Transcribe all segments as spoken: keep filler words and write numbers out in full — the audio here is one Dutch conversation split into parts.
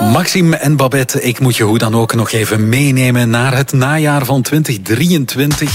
Maxime en Babette, ik moet je hoe dan ook nog even meenemen naar het najaar van twintig drieëntwintig.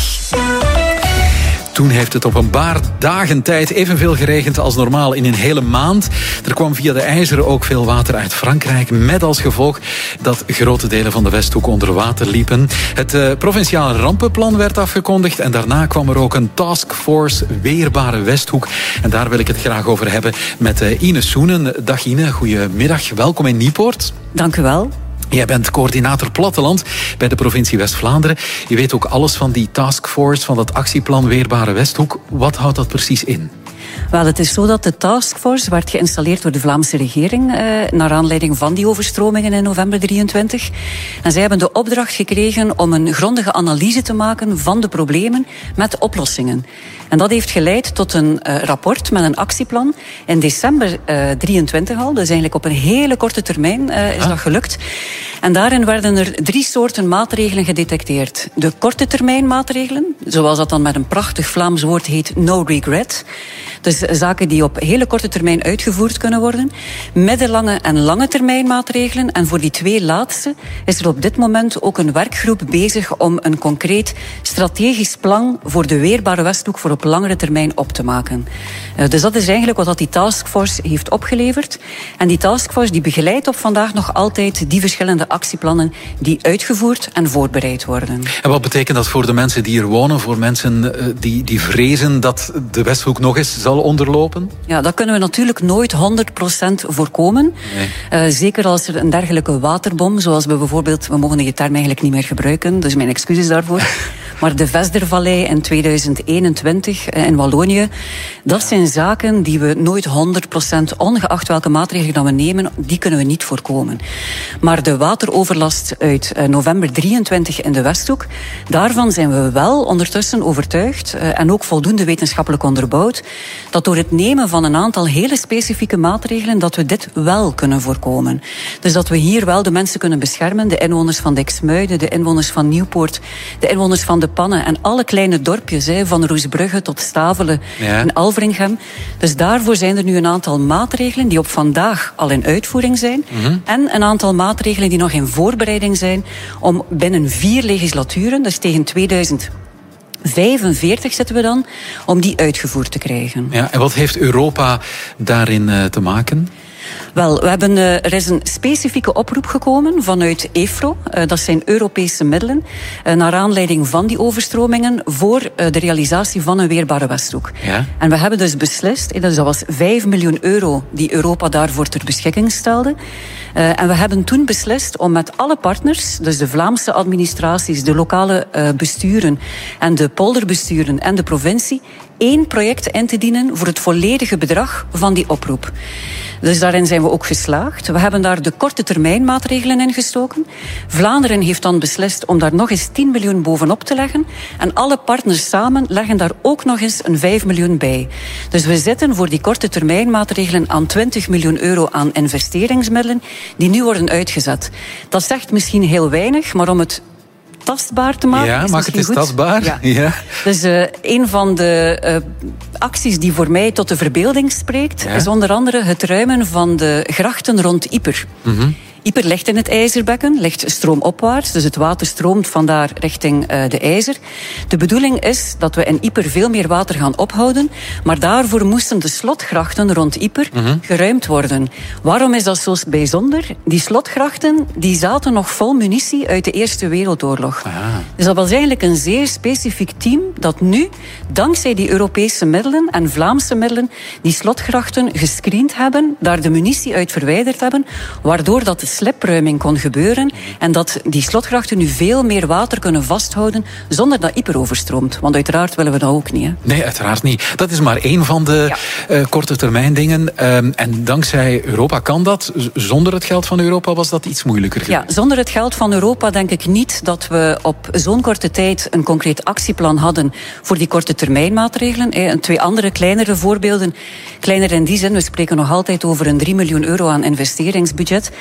Toen heeft het op een paar dagen tijd evenveel geregend als normaal in een hele maand. Er kwam via de IJzeren ook veel water uit Frankrijk, met als gevolg dat grote delen van de Westhoek onder water liepen. Het uh, provinciale rampenplan werd afgekondigd en daarna kwam er ook een taskforce Weerbare Westhoek. En daar wil ik het graag over hebben met uh, Ine Soenen. Dag Ine, goedemiddag, welkom in Niepoort. Dank u wel. Jij bent coördinator Platteland bij de provincie West-Vlaanderen. Je weet ook alles van die taskforce, van dat actieplan Weerbare Westhoek. Wat houdt dat precies in? Wel, het is zo dat de taskforce werd geïnstalleerd door de Vlaamse regering eh, naar aanleiding van die overstromingen in november drieëntwintig. En zij hebben de opdracht gekregen om een grondige analyse te maken van de problemen met oplossingen. En dat heeft geleid tot een uh, rapport met een actieplan in december uh, drieëntwintig al. Dus eigenlijk op een hele korte termijn uh, is ah. dat gelukt. En daarin werden er drie soorten maatregelen gedetecteerd. De korte termijn maatregelen, zoals dat dan met een prachtig Vlaams woord heet, no regret. Dus zaken die op hele korte termijn uitgevoerd kunnen worden. Middellange en lange termijn maatregelen. En voor die twee laatste is er op dit moment ook een werkgroep bezig om een concreet strategisch plan voor de Weerbare Westhoek voor op langere termijn op te maken. Uh, dus dat is eigenlijk wat die taskforce heeft opgeleverd. En die taskforce die begeleidt op vandaag nog altijd die verschillende actieplannen die uitgevoerd en voorbereid worden. En wat betekent dat voor de mensen die hier wonen, voor mensen uh, die, die vrezen dat de Westhoek nog eens zal onderlopen? Ja, dat kunnen we natuurlijk nooit honderd procent voorkomen. Nee. Uh, zeker als er een dergelijke waterbom, zoals we bijvoorbeeld, we mogen die term eigenlijk niet meer gebruiken, dus mijn excuses daarvoor. Maar de Vesdervallei in tweeduizend eenentwintig in Wallonië, dat zijn zaken die we nooit honderd procent, ongeacht welke maatregelen dat we nemen, die kunnen we niet voorkomen. Maar de wateroverlast uit november drieëntwintig in de Westhoek, daarvan zijn we wel ondertussen overtuigd en ook voldoende wetenschappelijk onderbouwd, dat door het nemen van een aantal hele specifieke maatregelen, dat we dit wel kunnen voorkomen. Dus dat we hier wel de mensen kunnen beschermen, de inwoners van Diksmuiden, de inwoners van Nieuwpoort, de inwoners van de Pannen en alle kleine dorpjes, van Roesbrugge tot Stavelen ja. en Alveringhem. Dus daarvoor zijn er nu een aantal maatregelen die op vandaag al in uitvoering zijn. Mm-hmm. En een aantal maatregelen die nog in voorbereiding zijn om binnen vier legislaturen, dus tegen tweeduizend vijfenveertig zitten we dan, om die uitgevoerd te krijgen. Ja, en wat heeft Europa daarin uh, te maken? Wel, we hebben, uh, er is een specifieke oproep gekomen vanuit E F R O. Uh, dat zijn Europese middelen. Uh, naar aanleiding van die overstromingen voor uh, de realisatie van een Weerbare Westhoek. Ja. En we hebben dus beslist, dus dat was vijf miljoen euro die Europa daarvoor ter beschikking stelde. Uh, en we hebben toen beslist om met alle partners, dus de Vlaamse administraties, de lokale uh, besturen en de polderbesturen en de provincie, één project in te dienen voor het volledige bedrag van die oproep. Dus daarin zijn we ook geslaagd. We hebben daar de korte termijn maatregelen in gestoken. Vlaanderen heeft dan beslist om daar nog eens tien miljoen bovenop te leggen. En alle partners samen leggen daar ook nog eens een vijf miljoen bij. Dus we zitten voor die korte termijn maatregelen aan twintig miljoen euro aan investeringsmiddelen die nu worden uitgezet. Dat zegt misschien heel weinig, maar om het tastbaar te maken. Ja, maak het eens tastbaar. Ja. Ja. Dus uh, een van de uh, acties die voor mij tot de verbeelding spreekt, ja. is onder andere het ruimen van de grachten rond Ieper. Mm-hmm. Ieper ligt in het IJzerbekken, ligt stroomopwaarts, dus het water stroomt vandaar richting uh, de IJzer. De bedoeling is dat we in Ieper veel meer water gaan ophouden, maar daarvoor moesten de slotgrachten rond Ieper mm-hmm. geruimd worden. Waarom is dat zo bijzonder? Die slotgrachten die zaten nog vol munitie uit de Eerste Wereldoorlog. Ah. Dus dat was eigenlijk een zeer specifiek team dat nu, dankzij die Europese middelen en Vlaamse middelen, die slotgrachten gescreend hebben, daar de munitie uit verwijderd hebben, waardoor dat de slipruiming kon gebeuren en dat die slotgrachten nu veel meer water kunnen vasthouden zonder dat Ieper overstroomt. Want uiteraard willen we dat ook niet. Hè? Nee, uiteraard niet. Dat is maar één van de ja. uh, korte termijn dingen. Um, en dankzij Europa kan dat. Zonder het geld van Europa was dat iets moeilijker geweest. Ja, zonder het geld van Europa denk ik niet dat we op zo'n korte tijd een concreet actieplan hadden voor die korte termijn maatregelen. En twee andere kleinere voorbeelden. Kleiner in die zin, we spreken nog altijd over een drie miljoen euro aan investeringsbudget.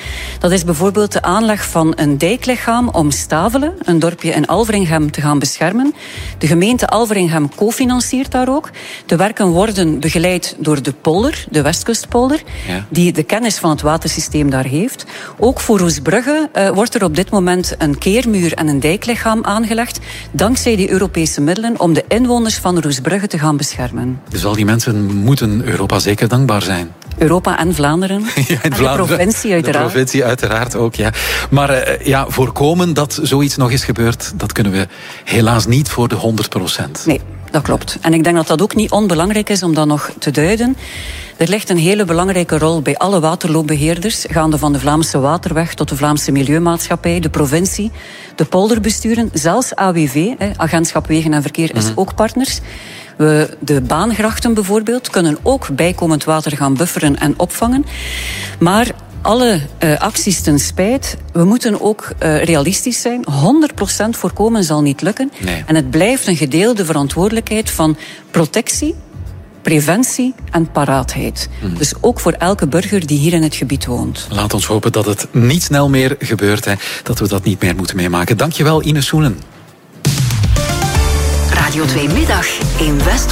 Dat is bijvoorbeeld de aanleg van een dijklichaam om Stavelen, een dorpje in Alveringhem, te gaan beschermen. De gemeente Alveringhem cofinanciert daar ook. De werken worden begeleid door de polder, de Westkustpolder, ja. die de kennis van het watersysteem daar heeft. Ook voor Roesbrugge uh, wordt er op dit moment een keermuur en een dijklichaam aangelegd, dankzij die Europese middelen, om de inwoners van Roesbrugge te gaan beschermen. Dus al die mensen moeten Europa zeker dankbaar zijn. Europa en Vlaanderen. Ja, en Vlaanderen. De provincie uiteraard. De provincie uiteraard ook, ja. Maar uh, ja, voorkomen dat zoiets nog eens gebeurt, dat kunnen we helaas niet voor de honderd procent. Nee, dat klopt. En ik denk dat dat ook niet onbelangrijk is om dat nog te duiden. Er ligt een hele belangrijke rol bij alle waterloopbeheerders, gaande van de Vlaamse Waterweg tot de Vlaamse Milieumaatschappij, de provincie, de polderbesturen, zelfs A W V, Agentschap Wegen en Verkeer, is mm-hmm. ook partners. We, de baangrachten bijvoorbeeld kunnen ook bijkomend water gaan bufferen en opvangen. Maar alle uh, acties ten spijt, we moeten ook uh, realistisch zijn. honderd procent voorkomen zal niet lukken. Nee. En het blijft een gedeelde verantwoordelijkheid van protectie, preventie en paraatheid. Mm. Dus ook voor elke burger die hier in het gebied woont. Laat ons hopen dat het niet snel meer gebeurt. Hè. Dat we dat niet meer moeten meemaken. Dankjewel, Ines Soelen. Radio twee Middag in West